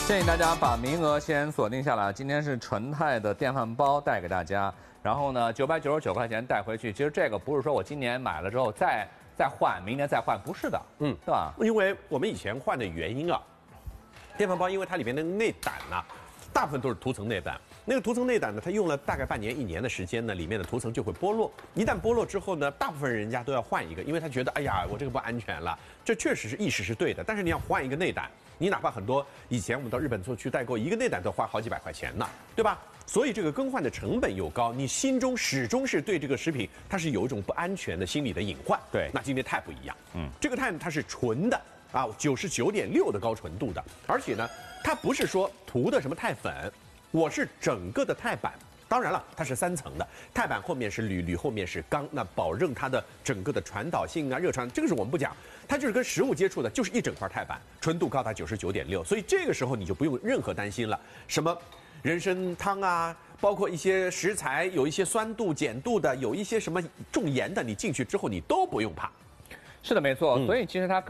建议大家把名额先锁定下来。今天是纯泰的电饭煲带给大家，然后呢，999块钱带回去。其实这个不是说我今年买了之后再换，明年再换，不是的，对吧？ 因为我们以前换的原因啊，电饭煲因为它里面的内胆呐、大部分都是涂层内胆。那个涂层内胆呢，它用了大概半年、1年的时间呢，里面的涂层就会剥落。一旦剥落之后呢，大部分人家都要换一个，因为他觉得，哎呀，我这个不安全了。这确实是意识是对的，但是你要换一个内胆，你哪怕很多以前我们到日本去代购，一个内胆都花好几百块钱呢，对吧？所以这个更换的成本又高，你心中始终是对这个食品它是有一种不安全的心理的隐患。 对， 那今天钛不一样，这个钛呢它是纯的啊，99.6的高纯度的，而且呢，它不是说涂的什么钛粉。我是整个的钛板，当然了，它是3层的，钛板后面是铝，铝后面是钢，那保证它的整个的传导性啊、热传，这个是我们不讲，它就是跟食物接触的，就是一整块钛板，纯度高达99.6，所以这个时候你就不用任何担心了，什么人参汤啊，包括一些食材有一些酸度、碱度的，有一些什么重盐的，你进去之后你都不用怕。 是的，没错。所以其实它